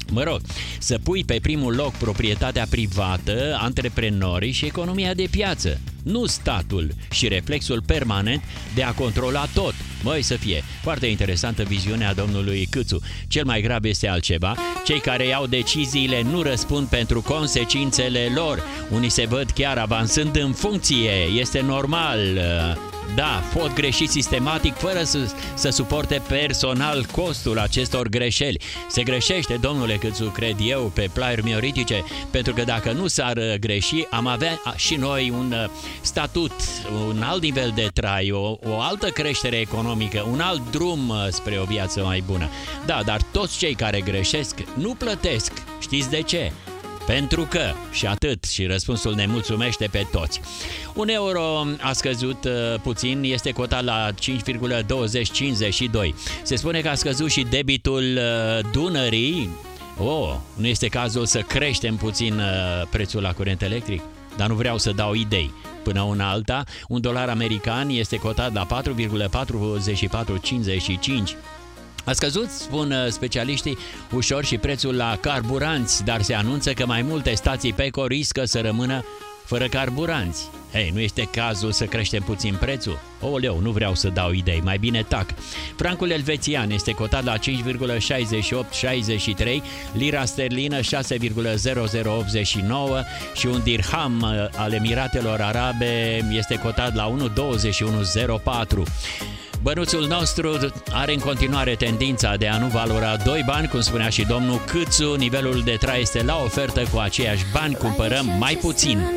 Mă rog, să pui pe primul loc proprietatea privată, antreprenorii și economia de piață, nu statul și reflexul permanent de a controla tot. Măi, să fie foarte interesantă viziunea domnului Câțu. Cel mai grav este altceva. Cei care iau deciziile nu răspund pentru consecințele lor. Unii se văd chiar avansând în funcție. Este normal. Da, pot greși sistematic fără să suporte personal costul acestor greșeli. Se greșește, domnule Câțu, cred eu, pe plaiuri mioritice, pentru că dacă nu s-ar greși, am avea și noi un statut, un alt nivel de trai, o altă creștere economică, un alt drum spre o viață mai bună. Da, dar toți cei care greșesc nu plătesc. Știți de ce? Pentru că, și atât, și răspunsul ne mulțumește pe toți. Un euro a scăzut puțin, este cotat la 5,2052. Se spune că a scăzut și debitul Dunării. Nu este cazul să creștem puțin prețul la curent electric? Dar nu vreau să dau idei. Până una alta, un dolar american este cotat la 4,4455. A scăzut, spun specialiștii, ușor și prețul la carburanți, dar se anunță că mai multe stații PECO riscă să rămână fără carburanți. Hei, nu este cazul să creștem puțin prețul? Oleu, nu vreau să dau idei, mai bine tac. Francul elvețian este cotat la 5,6863, lira sterlină 6,0089 și un dirham al Emiratelor Arabe este cotat la 1,2104. Bănuțul nostru are în continuare tendința de a nu valora 2 bani, cum spunea și domnul Câțu. Nivelul de trai este la ofertă, cu aceiași bani cumpărăm mai puțin.